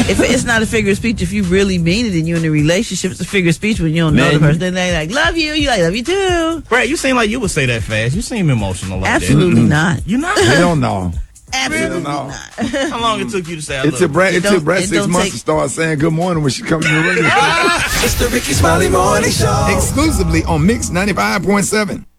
if it's not a figure of speech, if you really mean it and you're in a relationship, it's a figure of speech when you don't know the person. Then they like, love you. You like, love you too. Brad, you seem like you would say that fast. You seem emotional like Absolutely not. You're not? Hell no. Absolutely not. How long it took you to say I It love took Brad, It it took don't- Brad it 6 don't months take- to start saying good morning when she comes to the radio. It's the Ricky Smiley Morning Show. Exclusively on Mix 95.7.